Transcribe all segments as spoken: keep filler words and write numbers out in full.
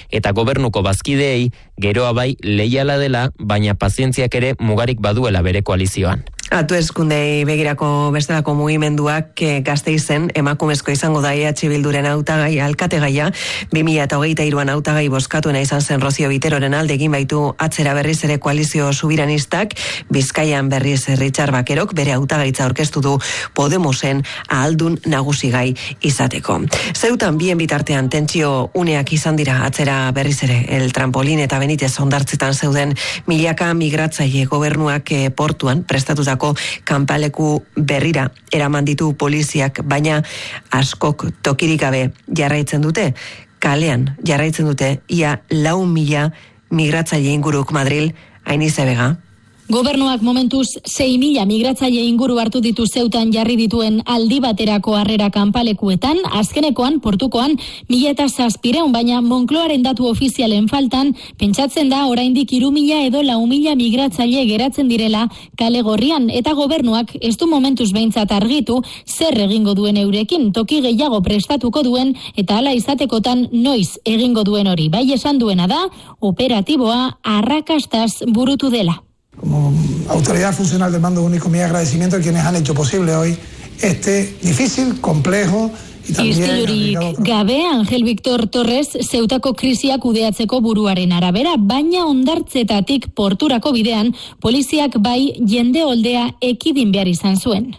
eta gobernuko bazkideei geroa bai leiala dela, baina pazientziak ere mugarik baduela bere koalizioan. Hauteskundei begirako bestelako mugimenduak Gasteizen emakumezko izango da E H Bilduren hautagai alkategaia, bi mila hogeita hiruan hautagai bozkatuena izan zen Rozio Biteroren alde egin baitu atzera berriz ere koalizio subiranistak, Bizkaian berriz Richard Bakerok bere hautagaitza aurkeztu du Podemosen ahaldun nagusigai izateko. Zeutan bien bitartean tentsio uneak izan dira atzera berriz ere El Trampolín eta Benitez hondartzetan zeuden milaka migratzaile gobernuak portuan prestatutako kanpaleku berrira eraman ditu poliziak, baina askok tokirik gabe jarraitzen dute, kalean jarraitzen dute ia lau mila migratzaile inguruk Madril. Ainize Bega. Gobernuak momentuz sei mila migratzaile inguru hartu ditu Zeutan jarri dituen aldi baterako harrera kanpalekuetan, azkenekoan portukoan mila eta zazpireun, baina Moncloaren datu ofizialen faltan, pentsatzen da oraindik hiru mila edo lau mila migratzaile geratzen direla kale gorrian, eta gobernuak ez du momentuz behintzat argitu zer egingo duen eurekin, toki gehiago prestatuko duen, eta hala izatekotan noiz egingo duen hori. Bai esan duena da, operatiboa arrakastaz burutu dela. Como autoridad funcional del Mando Único, mi agradecimiento a quienes han hecho posible hoy este difícil, complejo y también... Istilurik gabe, Angel Victor Torres Zeutako krisiak kudeatzeko buruaren arabera, baina hondartzetatik porturako bidean, poliziak bai jende oldea ekidin behar izan zuen.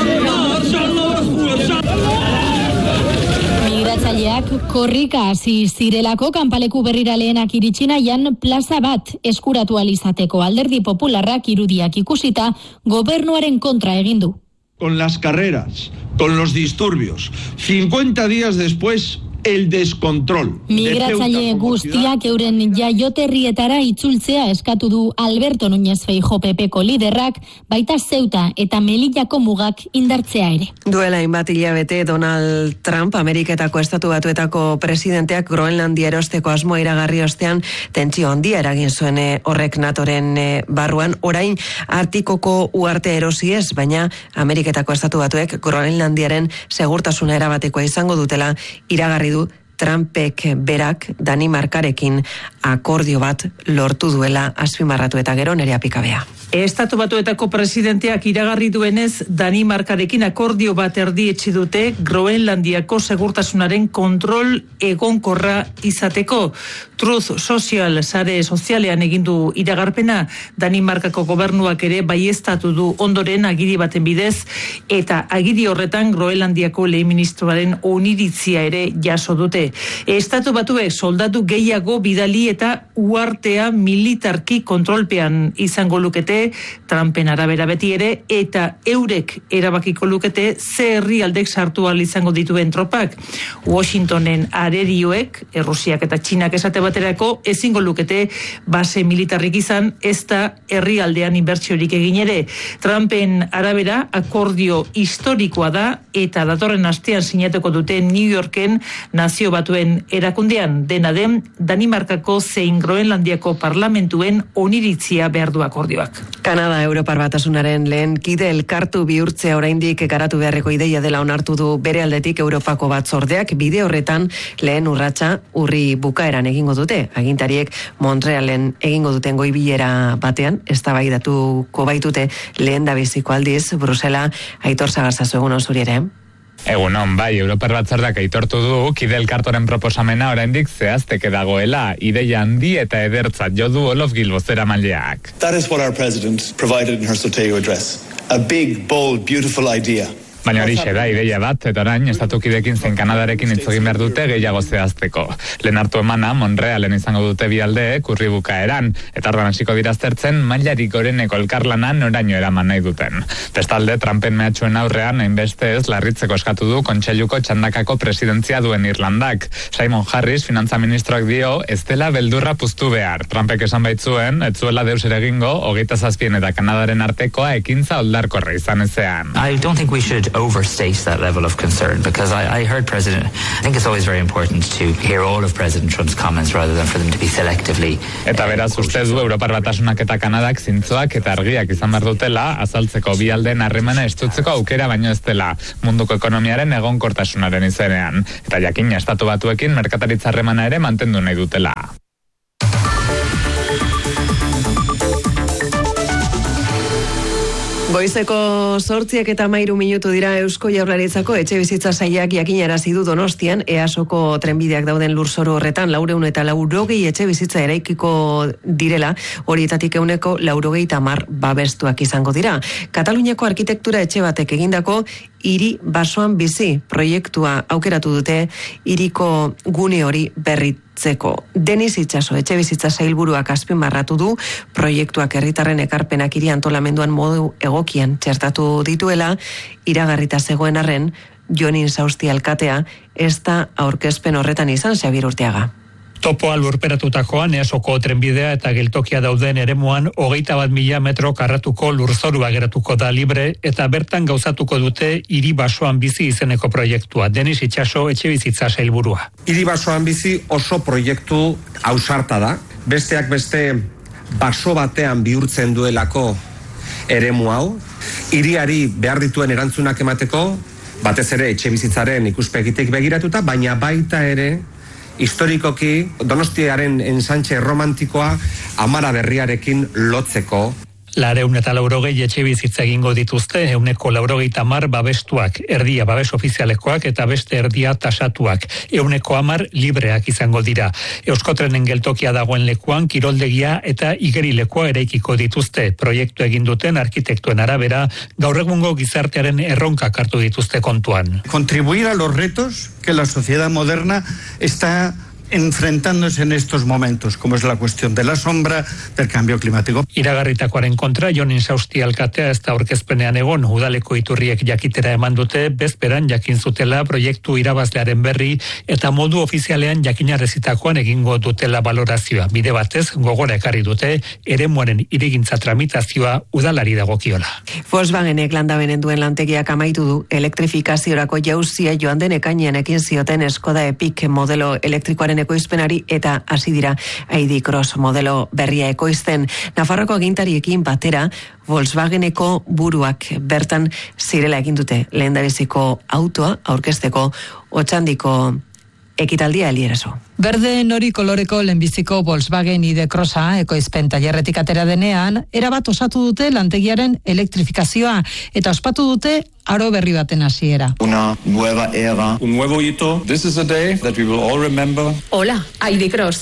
Migratzaileak korrika hasi zirelako kanpaleku berrira lehenak iritsi nahian plaza bat eskuratu alizateko. Alderdi Popularrak irudiak ikusita gobernuaren kontra egin du. Con las carreras, con los disturbios, cincuenta días después, el descontrol. Migratzaile guztiak euren jaioterrietara itzultzea eskatu du Alberto Núñez Feijóo Pepeko liderrak, baita Zeuta eta Melillako mugak indartzea ere. Duela hainbat hilabete Donald Trump, Ameriketako Estatu Batuetako presidenteak Groenlandia erosteko asmoa iragarri ostean tentsio handia eragin zuen horrek NATOren barruan. Orain Artikoko uhartea erosi ez, baina Ameriketako Estatu Batuek Groenlandiaren segurtasuna erabatekoa izango dutela iragarri du Trumpek berak Danimarkarekin akordio bat lortu duela azpimarratu, eta gero Nerea Pikabea. Estatu Batuetako presidenteak iragarri duenez, Danimarkarekin akordio bat erdietsi dute Groenlandiako segurtasunaren kontrol egonkorra izateko. Truth Social sare sozialean egindu iragarpena, Danimarkako gobernuak ere baieztatu du ondoren agiri baten bidez, eta agiri horretan Groenlandiako lehen ministroaren oniritzia ere jaso dute. Estatu Batuek soldatu gehiago bidali eta uhartea militarki kontrolpean izango lukete, Trumpen arabera beti ere, eta eurek erabakiko lukete ze herrialdek sartu ahal izango dituen tropak. Washingtonen arerioek, Errusiak eta Txinak esate baterako, ezingo lukete base militarrik izan, ez da herrialdean inbertsiorik egin ere. Trumpen arabera akordio historikoa da, eta datorren astean sinatuko dute New Yorken Nazio Batuen erakundean. Dena den, Danimarkako zein Groenlandiako parlamentuen oniritzia behar du akordioak. Kanada Europar Batasunaren lehen kide elkartu bihurtzea oraindik garatu beharreko ideia dela onartu du bere aldetik Europako batzordeak. Bide horretan lehen urratsa urri bukaeran egingo dute. Agintariek Montrealen egingo duten goi-bilera batean eztabaidatuko baitute lehendabiziko aldiz Brusela. Aitor Sagarzazu, egun on zuri ere. Egunon, bai, Europar Batzordeak aitortu du kide elkartoren proposamena oraindik zehazteke dagoela, ideia handi eta edertzat jo du Olof Gil bozeramaileak. That is what our president provided in her Soteio address. A big, bold, beautiful idea. Baina horixe da ideia bat, eta orain estatukidekin zein Kanadarekin hitz egin behar dute gehiago zehazteko. Lehen hartu emana Montrealen izango dute bi aldeek urri bukaeran, eta orduan hasiko dira aztertzen mailarik goreneko elkarlana noraino eraman nahi duten. Bestalde, Trumpen mehatxuen aurrean hainbeste ez larritzeko eskatu du Kontseiluko txandakako presidentzia duen Irlandak. Simon Harris, finantza ministroak dio, ez dela beldurra puztu behar. Trumpek esan baitzuen, ez zuela deus ere egingo, hogeita zazpien eta Kanadaren artekoa ekintza oldarkorra izan ezean. I don't think we should overstate that level of concern, because I, I heard President, I think it's always very important to hear all of President Trump's comments rather than for them to be selectively. Eta beraz uste du Europar Batasunak eta Kanadak zintzoak eta argiak izan behar dutela azaltzeko bi aldeen harremana estutzeko aukera baino ez dela munduko ekonomiaren egonkortasunaren izenean. Eta jakina estatu batuekin merkataritza harremana ere mantendu nahi dutela. Goizeko zortziak eta mairu minutu dira Eusko Jaurlaritzako etxe bizitza sailak jakinarazi du Donostian Easoko trenbideak dauden lurzoru horretan laurehun eta laurogei etxe bizitza eraikiko direla, horietatik ehuneko laurogeita hamar babestuak izango dira. Kataluniako arkitektura etxe batek egindako hiri basoan bizi proiektua aukeratu dute hiriko gune hori berritzeko. Denis Itxaso etxe bizitza sailburuak azpimarratu du proiektuak herritarren ekarpenak hiri antolamenduan modu egokian txertatu dituela, iragarrita zegoen arren Jonin Sausti alkatea ez da aurkezpen horretan izan. Xabier Urteaga. Topoa lurperatutakoan Easoko trenbidea eta geltokia dauden eremuan hogeita bat mila metro karratuko lurzorua geratuko da libre eta bertan gauzatuko dute hiri basoan bizi izeneko proiektua. Denis Itxaso etxe bizitza sailburua. Hiri basoan bizi oso proiektu ausarta da. Besteak beste baso batean bihurtzen duelako eremu hau. Hiriari behar dituen erantzunak emateko, batez ere etxe bizitzaren ikuspegitik begiratuta, baina baita ere historikoki Donostiaren ensanche romantikoa Amara Berriarekin lotzeko. Lareun eta laurogei etxe bizitza egingo dituzte, euneko laurogeita hamar babestuak, erdia babes ofizialekoak eta beste erdia tasatuak, euneko hamar libreak izango dira. Euskotrenen geltokia dagoen lekuan, kiroldegia eta igerilekoa eraikiko dituzte. Proiektu egin duten arkitektuen arabera, gaur egungo gizartearen erronkak hartu dituzte kontuan. Contribuir a los retos que la sociedad moderna está enfrentándose en estos momentos, como es la cuestión de la sombra, del cambio climático. Iragarritakoaren kontra, Jonin Sausti alkatea ez da aurkezpenean egon, udaleko iturriek jakitera eman dute, bezperan jakin zutela proiektu irabazlearen berri, eta modu ofizialean jakinarezitakoan egingo dutela valorazioa. Bide batez, gogora ekarri dute, eremuaren irigintza tramitazioa udalari dagokiola. Volkswagenek landabenen duen lantegiak amaitu du, elektrifikaziorako jauzia joan den ekainean ekin zioten Skoda Epic modelo elektrikoaren ekoizpenari eta hasi dira I D Cross modelo berria ekoizten. Nafarroko agintariekin batera Volkswageneko buruak bertan zirela egin dute lehendabiziko autoa aurkezteko Otxandiko ekitaldia Elieraso. Berde nori koloreko lehenbiziko Volkswagen I D Crossa ekoizpen tailerretik atera denean, erabat osatu dute lantegiaren elektrifikazioa eta ospatu dute aro berri baten hasiera. Una nueva era. Un nuevo hito. This is a day that we will all remember. Hola, I D Cross.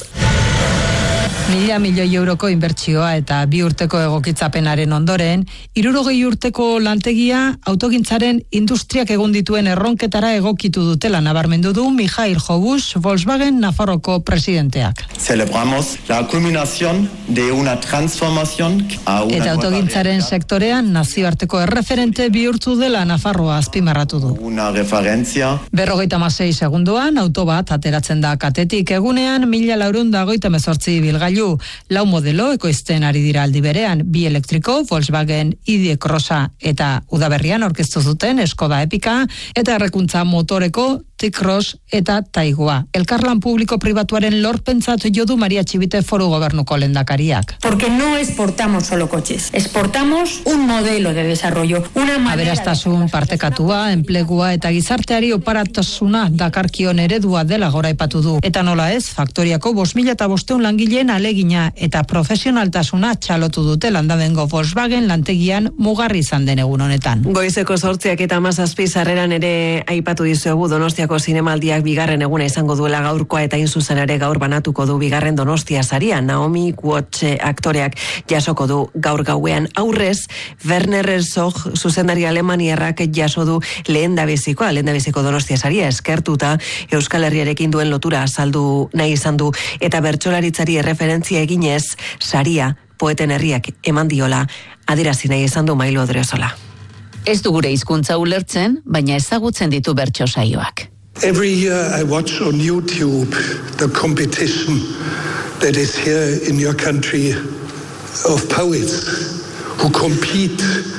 Mila milioi euroko inbertsioa eta bi urteko egokitzapenaren ondoren, hirurogei urteko lantegia autogintzaren industriak egon dituen erronketara egokitu dutela nabarmendu du Mijail Jobus, Volkswagen Nafarroko presidenteak. Celebramos la culminación de una transformación a una eta autogintzaren sektorean nazioarteko erreferente bihurtu dela Nafarroa azpimarratu du. Una referencia. Berrogeita hamasei segunduan auto bat ateratzen da katetik, egunean mila laurehun eta hogeita hemezortzi bilgailu. Lau modelo ekoizten ari dira aldi berean, bi elektriko, Volkswagen I D Crossa eta udaberrian aurkeztu zuten Skoda Epika eta errekuntza motoreko T-Cross eta Taigua. Elkarlan publiko pribatuaren lorpentzat jodu Maria Txibite Foru Gobernuko lehendakariak. Porque no exportamos solo coches, exportamos un modelo de desarrollo, una manera... Aberastasun partekatua, enplegua eta gizarteari oparatasuna dakarkion eredua dela goraipatu du. Eta nola ez, faktoriako bost mila eta bosteun langileen alegina eta profesionaltasuna txalotu dute landamengo Volkswagen lantegian mugarri izan den egun honetan. Goizeko zortziak eta hamazazpi sarreran ere aipatu dizuegu Donostiako zinemaldiak bigarren eguna izango duela gaurkoa eta hain zuzen ere gaur banatuko du bigarren Donostia saria. Naomi Watts aktoreak jasoko du gaur gauean. Aurrez, Werner Herzog zuzendari alemaniarrak jaso du lehendabizikoa, lehendabiziko Donostia saria eskertuta Euskal Herriarekin duen lotura azaldu nahi izan du eta bertsolaritzari erreferentzia eginez saria poeten herriak eman diola adierazi nahi izan du Mailo Odriozola. Ez du gure hizkuntza ulertzen, baina ezagutzen ditu bertso saioak. Every year I watch on YouTube the competition that is here in your country of poets who compete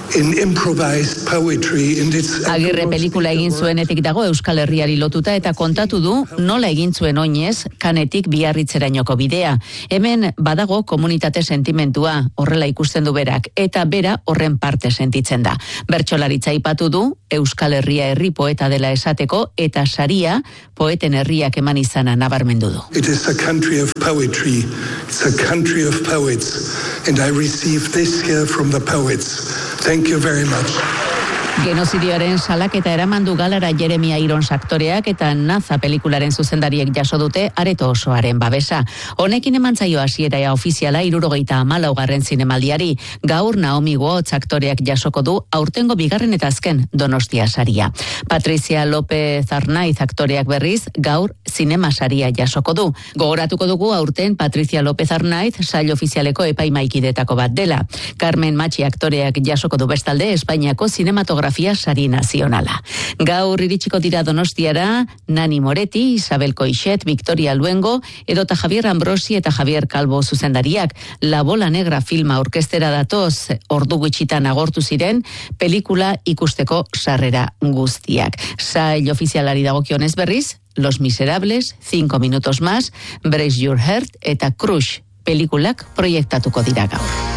in improvised poetry and it's Agirre pelikula egin zuenetik dago Euskal Herriari lotuta eta kontatu du nola egin zuen oinez Kanetik Biarritzerainoko bidea. Hemen badago komunitate sentimentua, horrela ikusten du berak, eta bera horren parte sentitzen da. Bertsolaritza aipatu du Euskal Herria herri poeta dela esateko eta saria poeten herriak eman izana nabarmendu du. It is a country of poetry, it's a country of poets, and I received this here from the poets. Thank you very much. Genozidioaren salaketa eramandu galara Jeremia Irons aktoreak eta Naza pelikularen zuzendariek jaso dute areto osoaren babesa. Honekin eman zaio hasiera ofiziala hirurogeita hamalaugarren zinemaldiari. Gaur Naomi Watts aktoreak jasoko du aurtengo bigarren eta azken Donostia saria. Patricia López Arnaiz aktoreak berriz gaur zinema saria jasoko du. Gogoratuko dugu aurten Patricia López Arnaiz sail ofizialeko epaimaikidetako bat dela. Carmen Machi aktoreak jasoko du bestalde Espainiako zinematografia Sari Nazionala. Gaur iritsiko dira Donostiara Nani Moretti, Isabel Coixet, Victoria Luengo, edota Javier Ambrosi eta Javier Calvo zuzendariak. La Bola Negra filma orkestera datoz ordu gutxitan agortu ziren pelikula ikusteko sarrera guztiak. Sail ofizialari dagokionez berriz, Los Miserables, Cinco Minutos Más, Brace Your Heart eta Crush pelikulak proiektatuko dira gaur.